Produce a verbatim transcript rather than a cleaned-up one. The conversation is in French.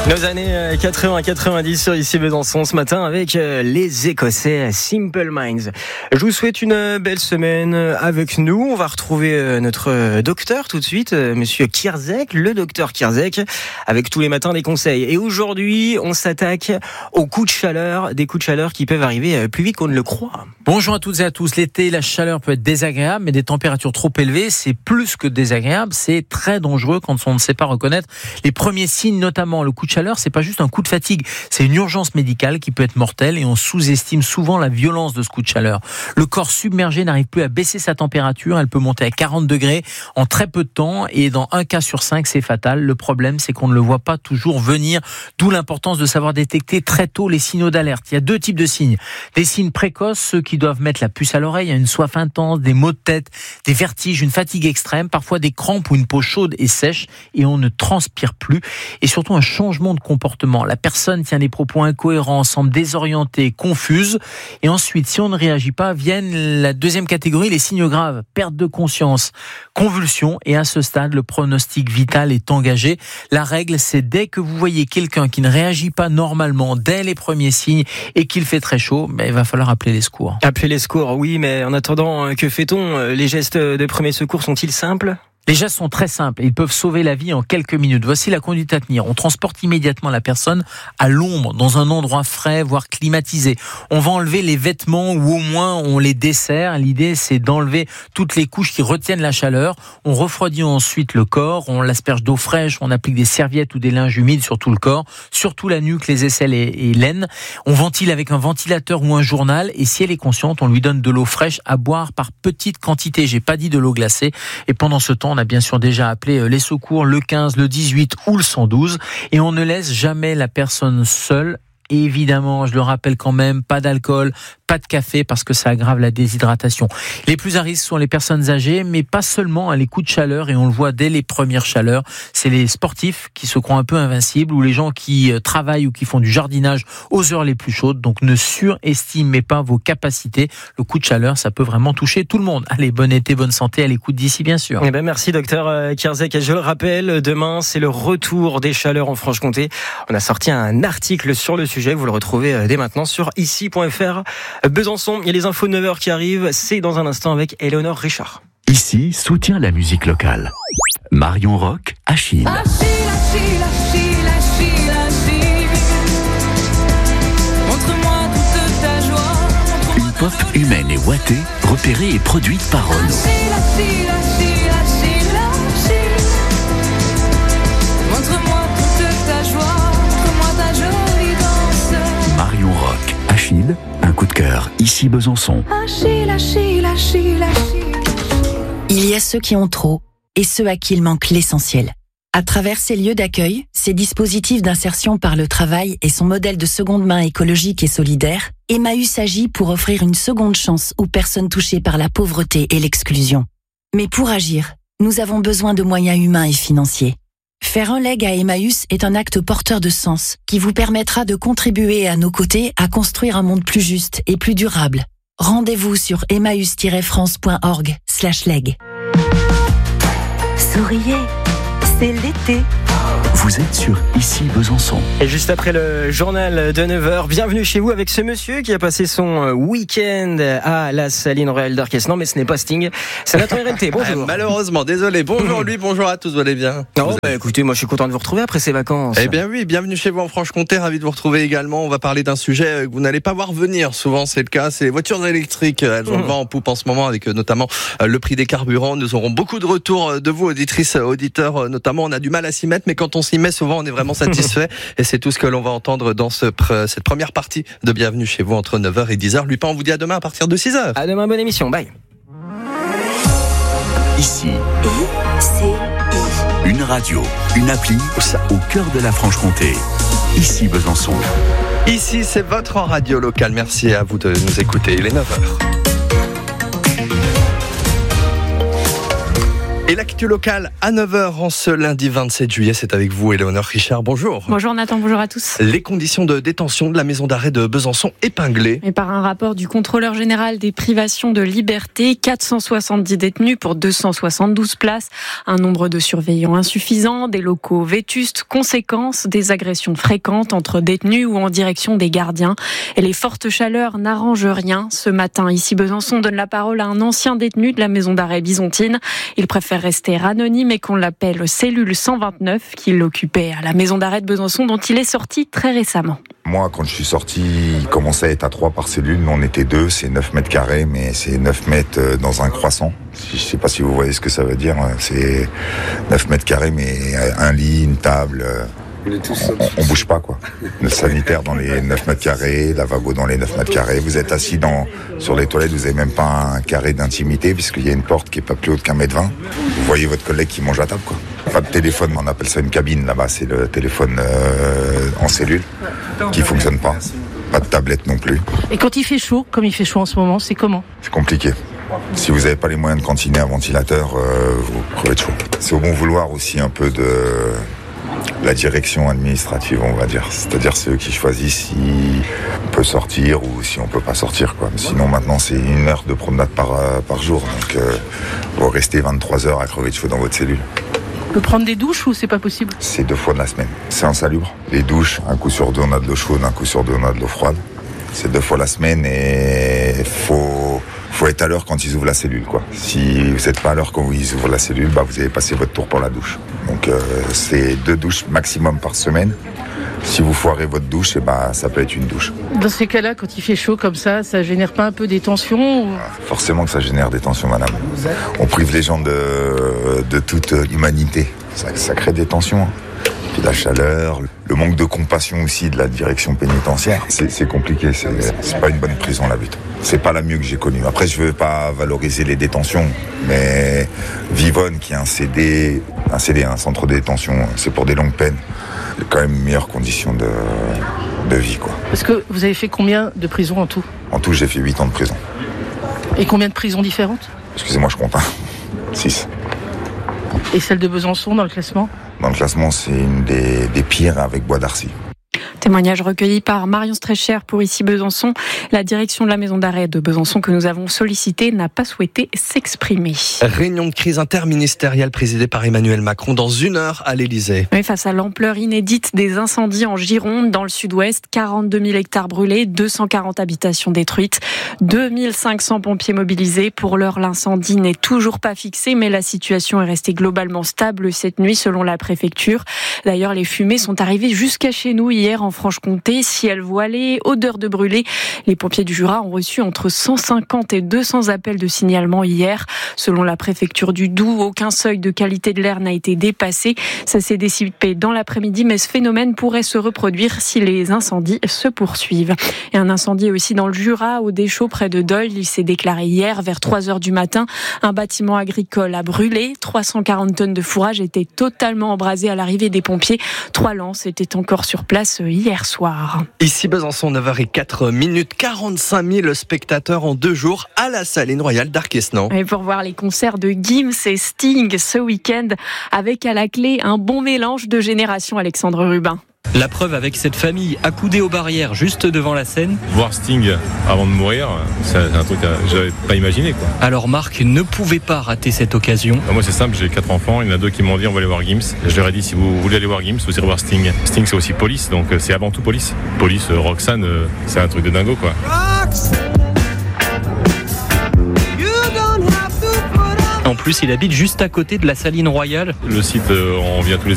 Nos années quatre-vingts quatre-vingt-dix sur ici Besançon ce matin avec les Écossais Simple Minds. Je vous souhaite une belle semaine avec nous. On va retrouver notre docteur tout de suite, monsieur Kierzek, le docteur Kierzek, avec tous les matins des conseils. Et aujourd'hui, on s'attaque aux coups de chaleur, des coups de chaleur qui peuvent arriver plus vite qu'on ne le croit. Bonjour à toutes et à tous. L'été, la chaleur peut être désagréable, mais des températures trop élevées, c'est plus que désagréable, c'est très dangereux quand on ne sait pas reconnaître les premiers signes, notamment le coup de chaleur, c'est pas juste un coup de fatigue, c'est une urgence médicale qui peut être mortelle et on sous-estime souvent la violence de ce coup de chaleur. Le corps submergé n'arrive plus à baisser sa température, elle peut monter à quarante degrés en très peu de temps et dans un cas sur cinq, c'est fatal. Le problème, c'est qu'on ne le voit pas toujours venir, d'où l'importance de savoir détecter très tôt les signaux d'alerte. Il y a deux types de signes. Des signes précoces, ceux qui doivent mettre la puce à l'oreille, une soif intense, des maux de tête, des vertiges, une fatigue extrême, parfois des crampes ou une peau chaude et sèche et on ne transpire plus et surtout un changement de comportement. La personne tient des propos incohérents, semble désorientée, confuse. Et ensuite, si on ne réagit pas, viennent la deuxième catégorie, les signes graves. Perte de conscience, convulsion. Et à ce stade, le pronostic vital est engagé. La règle, c'est dès que vous voyez quelqu'un qui ne réagit pas normalement, dès les premiers signes, et qu'il fait très chaud, ben, il va falloir appeler les secours. Appeler les secours, oui, mais en attendant, que fait-on ? Les gestes de premier secours sont-ils simples ? Les gestes sont très simples et ils peuvent sauver la vie en quelques minutes. Voici la conduite à tenir. On transporte immédiatement la personne à l'ombre, dans un endroit frais, voire climatisé. On va enlever les vêtements ou au moins on les dessert. L'idée, c'est d'enlever toutes les couches qui retiennent la chaleur. On refroidit ensuite le corps, on l'asperge d'eau fraîche, on applique des serviettes ou des linges humides sur tout le corps, surtout la nuque, les aisselles et, et l'aine. On ventile avec un ventilateur ou un journal et si elle est consciente, on lui donne de l'eau fraîche à boire par petites quantités. J'ai pas dit de l'eau glacée. Et pendant ce temps, on a bien sûr déjà appelé les secours, le quinze, le dix-huit ou le cent douze et on ne laisse jamais la personne seule. Et évidemment, je le rappelle quand même, pas d'alcool, pas de café parce que ça aggrave la déshydratation. Les plus à risque sont les personnes âgées, mais pas seulement les coups de chaleur et on le voit dès les premières chaleurs. C'est les sportifs qui se croient un peu invincibles ou les gens qui travaillent ou qui font du jardinage aux heures les plus chaudes. Donc ne surestimez pas vos capacités. Le coup de chaleur, ça peut vraiment toucher tout le monde. Allez, bon été, bonne santé, à l'écoute d'ici bien sûr. Eh ben merci docteur Kierzek. Je le rappelle, demain c'est le retour des chaleurs en Franche-Comté. On a sorti un article sur le sujet. Vous le retrouvez dès maintenant sur ici point f r. Besançon, il y a les infos de neuf heures qui arrivent. C'est dans un instant avec Éléonore Richard. Ici, soutient la musique locale. Marion Rock, Achille. Achille, Achille, Achille, Achille, Achille. Montre-moi toute ta joie. Une pop humaine et ouatée, repérée et produite par Renaud. Achille, Achille, Achille, Achille, Achille. Montre-moi toute ta joie. Montre-moi ta jolie danse. Marion Rock, Achille, un coup de cœur, ici Besançon. Achille, Achille, Achille, Achille. Il y a ceux qui ont trop et ceux à qui il manque l'essentiel. À travers ces lieux d'accueil, ces dispositifs d'insertion par le travail et son modèle de seconde main écologique et solidaire, Emmaüs agit pour offrir une seconde chance aux personnes touchées par la pauvreté et l'exclusion. Mais pour agir, nous avons besoin de moyens humains et financiers. Faire un leg à Emmaüs est un acte porteur de sens qui vous permettra de contribuer à nos côtés à construire un monde plus juste et plus durable. Rendez-vous sur emmaüs tiret france point org slash leg. Souriez, c'est l'été. Vous êtes sur Ici Besançon. Et juste après le journal de neuf heures, bienvenue chez vous avec ce monsieur qui a passé son week-end à la Saline Royal d'Orchestre. Non, mais ce n'est pas Sting, c'est Nathan R L T. Bonjour. Ah, malheureusement, désolé. Bonjour lui, bonjour à tous, vous allez bien? Non, bah, écoutez, moi je suis content de vous retrouver après ces vacances. Eh bien oui, bienvenue chez vous en Franche-Comté, ravi de vous retrouver également. On va parler d'un sujet que vous n'allez pas voir venir. Souvent c'est le cas, c'est les voitures électriques. Elles ont le vent en poupe en ce moment avec notamment le prix des carburants. Nous aurons beaucoup de retours de vous, auditrices, auditeurs notamment. On a du mal à s'y mettre, mais quand on s'y met, souvent on est vraiment satisfait. Et c'est tout ce que l'on va entendre dans ce, cette première partie de Bienvenue chez vous entre neuf heures et dix heures. Lupin, on vous dit à demain à partir de six heures. À demain, bonne émission, bye. Ici, I, C, I. une radio, une appli au cœur de la Franche-Comté. Ici Besançon. Ici, c'est votre radio locale. Merci à vous de nous écouter. Il est neuf heures. Et l'actu locale à neuf heures en ce lundi vingt-sept juillet, c'est avec vous Éléonore Richard, bonjour. Bonjour Nathan, bonjour à tous. Les conditions de détention de la maison d'arrêt de Besançon épinglées. Et par un rapport du contrôleur général des privations de liberté, quatre cent soixante-dix détenus pour deux cent soixante-douze places, un nombre de surveillants insuffisant, des locaux vétustes, conséquence des agressions fréquentes entre détenus ou en direction des gardiens. Et les fortes chaleurs n'arrangent rien. Ce matin, ici Besançon donne la parole à un ancien détenu de la maison d'arrêt byzantine. Il préfère rester anonyme et qu'on l'appelle cellule cent vingt-neuf, qu'il occupait à la maison d'arrêt de Besançon dont il est sorti très récemment. Moi, quand je suis sorti, il commençait à être à trois par cellule. Nous, on était deux, c'est neuf mètres carrés, mais c'est neuf mètres dans un croissant. Je sais pas si vous voyez ce que ça veut dire. C'est neuf mètres carrés, mais un lit, une table. On, on bouge pas, quoi. Le sanitaire dans les neuf mètres carrés, lavabo dans les neuf mètres carrés. Vous êtes assis dans, sur les toilettes, vous avez même pas un carré d'intimité, puisqu'il y a une porte qui est pas plus haute qu'un mètre vingt. Vous voyez votre collègue qui mange à table, quoi. Pas de téléphone, on appelle ça une cabine, là-bas, c'est le téléphone euh, en cellule, qui fonctionne pas. Pas de tablette non plus. Et quand il fait chaud, comme il fait chaud en ce moment, c'est comment ? C'est compliqué. Si vous n'avez pas les moyens de cantiner un ventilateur, euh, vous crevez de chaud. C'est au bon vouloir aussi un peu de la direction administrative, on va dire. C'est-à-dire c'est eux qui choisissent si on peut sortir ou si on peut pas sortir, quoi. Sinon maintenant c'est une heure de promenade par, euh, par jour. Donc euh, vous restez vingt-trois heures à crever de chaud dans votre cellule. On peut prendre des douches ou c'est pas possible ? C'est deux fois de la semaine. C'est insalubre. Les douches, un coup sur deux on a de l'eau chaude, un coup sur deux on a de l'eau froide. C'est deux fois la semaine et faut... faut être à l'heure quand ils ouvrent la cellule, quoi. Si vous n'êtes pas à l'heure quand ils ouvrent la cellule, bah vous avez passé votre tour pour la douche. Donc euh, c'est deux douches maximum par semaine. Si vous foirez votre douche, et bah ça peut être une douche. Dans ces cas-là, quand il fait chaud comme ça, ça génère pas un peu des tensions ou... Forcément que ça génère des tensions, madame. On prive les gens de, de toute humanité. Ça, ça crée des tensions. Puis la chaleur, le manque de compassion aussi de la direction pénitentiaire. C'est, c'est compliqué, c'est, c'est pas une bonne prison la butte. C'est pas la mieux que j'ai connue. Après, je veux pas valoriser les détentions, mais Vivonne, qui est un C D, un C D, un centre de détention, c'est pour des longues peines. Il y a quand même meilleures conditions de, de vie, quoi. Parce que vous avez fait combien de prisons en tout ? En tout, j'ai fait huit ans de prison. Et combien de prisons différentes ? Excusez-moi, je compte un. six. Et celle de Besançon dans le classement ? Dans le classement, c'est une des, des pires avec Bois d'Arcy. Témoignage recueilli par Marion Streicher pour ici Besançon. La direction de la maison d'arrêt de Besançon que nous avons sollicitée n'a pas souhaité s'exprimer. Réunion de crise interministérielle présidée par Emmanuel Macron dans une heure à l'Élysée. Oui, face à l'ampleur inédite des incendies en Gironde, dans le sud-ouest, quarante-deux mille hectares brûlés, deux cent quarante habitations détruites, deux mille cinq cents pompiers mobilisés. Pour l'heure, l'incendie n'est toujours pas fixé, mais la situation est restée globalement stable cette nuit selon la préfecture. D'ailleurs, les fumées sont arrivées jusqu'à chez nous hier en Franche-Comté, ciel voilé, odeur de brûlé. Les pompiers du Jura ont reçu entre cent cinquante et deux cents appels de signalement hier. Selon la préfecture du Doubs, aucun seuil de qualité de l'air n'a été dépassé. Ça s'est dissipé dans l'après-midi, mais ce phénomène pourrait se reproduire si les incendies se poursuivent. Et un incendie aussi dans le Jura, au Deschaux, près de Dole. Il s'est déclaré hier vers trois heures du matin. Un bâtiment agricole a brûlé. trois cent quarante tonnes de fourrage étaient totalement embrasées à l'arrivée des pompiers. Trois lances étaient encore sur place hier soir. Ici Besançon, neuf heures zéro quatre minutes, quarante-cinq mille spectateurs en deux jours à la Saline Royale d'Arquesnan. Et pour voir les concerts de Gims et Sting ce week-end, avec à la clé un bon mélange de générations, Alexandre Rubin. La preuve avec cette famille accoudée aux barrières juste devant la scène. Voir Sting avant de mourir, c'est un truc que j'avais pas imaginé, quoi. Alors Marc ne pouvait pas rater cette occasion. Moi c'est simple, j'ai quatre enfants, il y en a deux qui m'ont dit on va aller voir Gims. Je leur ai dit si vous voulez aller voir Gims, vous irez voir Sting. Sting c'est aussi Police, donc c'est avant tout Police. Police, Roxanne, c'est un truc de dingo, quoi. En plus, il habite juste à côté de la Saline Royale. Le site, on vient tous les